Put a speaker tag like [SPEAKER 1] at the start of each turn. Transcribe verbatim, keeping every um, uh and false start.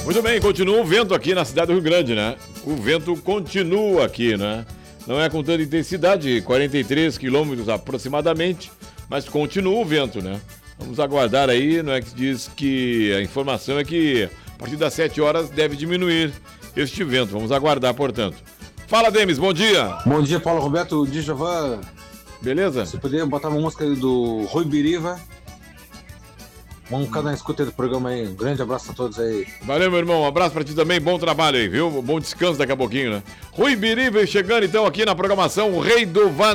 [SPEAKER 1] Muito bem, continua o vento aqui na cidade do Rio Grande, né? O vento continua aqui, né? Não é com tanta intensidade, quarenta e três quilômetros aproximadamente, mas continua o vento, né? Vamos aguardar aí, não é que diz que a informação é que a partir das sete horas deve diminuir este vento. Vamos aguardar, portanto. Fala, Demis, bom dia.
[SPEAKER 2] Bom dia, Paulo Roberto Djavan.
[SPEAKER 1] Beleza?
[SPEAKER 2] Se puder botar uma música do Rui Biriva. Vamos ficar na escuta do programa aí. Um grande abraço a todos aí.
[SPEAKER 1] Valeu, meu irmão. Um abraço pra ti também. Bom trabalho aí, viu? Bom descanso daqui a pouquinho, né? Rui Biriva chegando então aqui na programação, o Rei do Van.